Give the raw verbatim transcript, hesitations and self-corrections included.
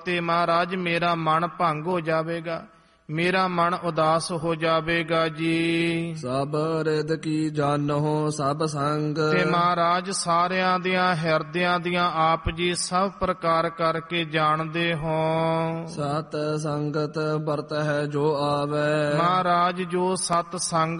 ਤੇ ਮਹਾਰਾਜ ਮੇਰਾ ਮਨ ਭੰਗ ਹੋ ਜਾਵੇਗਾ, ਮੇਰਾ ਮਨ ਉਦਾਸ ਹੋ ਜਾਵੇਗਾ ਜੀ। ਸਭ ਰਿਦ ਕੀ ਜਾਨਹੁ ਸਭ ਸੰਗ। ਤੇ ਮਹਾਰਾਜ ਸਾਰਿਆਂ ਦੀਆਂ ਹਿਰਦਿਆਂ ਦੀਆਂ ਆਪ ਜੀ ਸਭ ਪ੍ਰਕਾਰ ਕਰਕੇ ਜਾਣਦੇ ਹੋ। ਸਤ ਸੰਗਤ ਵਰਤ ਹੈ ਜੋ ਆਵੈ। ਮਹਾਰਾਜ ਜੋ ਸਤ ਸੰਗ